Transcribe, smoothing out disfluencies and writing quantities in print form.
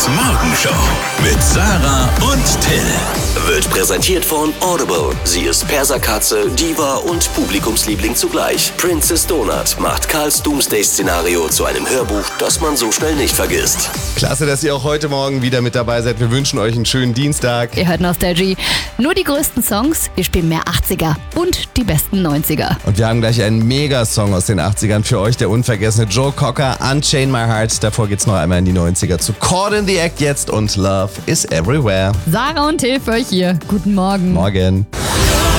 Morgenshow mit Sarah und Till. Wird präsentiert von Audible. Sie ist Perserkatze, Diva und Publikumsliebling zugleich. Princess Donut macht Karls Doomsday-Szenario zu einem Hörbuch, das man so schnell nicht vergisst. Klasse, dass ihr auch heute Morgen wieder mit dabei seid. Wir wünschen euch einen schönen Dienstag. Ihr hört Nostalgie. Nur die größten Songs, wir spielen mehr 80er und die besten 90er. Und wir haben gleich einen Megasong aus den 80ern für euch, der unvergessene Joe Cocker, Unchain My Heart. Davor geht's noch einmal in die 90er zu Caught in the Act jetzt und Love is Everywhere. Sarah und Till für euch hier. Guten Morgen. Morgen.